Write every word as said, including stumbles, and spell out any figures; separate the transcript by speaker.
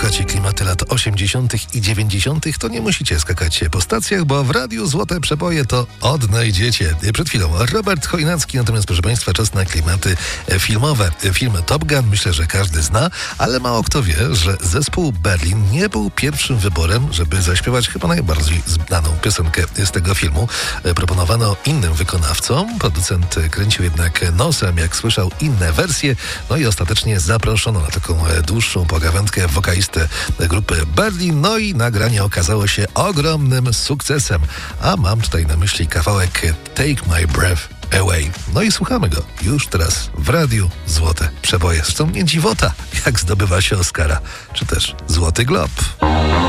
Speaker 1: kochacie klimaty lat osiemdziesiątych i dziewięćdziesiątych, to nie musicie skakać po stacjach, bo w radiu Złote Przeboje to odnajdziecie. Przed chwilą Robert Chojnacki, natomiast proszę Państwa, czas na klimaty filmowe. Film Top Gun myślę, że każdy zna, ale mało kto wie, że zespół Berlin nie był pierwszym wyborem, żeby zaśpiewać chyba najbardziej znaną piosenkę z tego filmu. Proponowano innym wykonawcom, producent kręcił jednak nosem, jak słyszał inne wersje, no i ostatecznie zaproszono na taką dłuższą pogawędkę wokalistę grupy Berlin, no i nagranie okazało się ogromnym sukcesem, a mam tutaj na myśli kawałek Take My Breath Away. No i słuchamy go już teraz w radiu Złote Przeboje. Zresztą nie dziwota, jak zdobywa się Oscara, czy też Złoty Glob.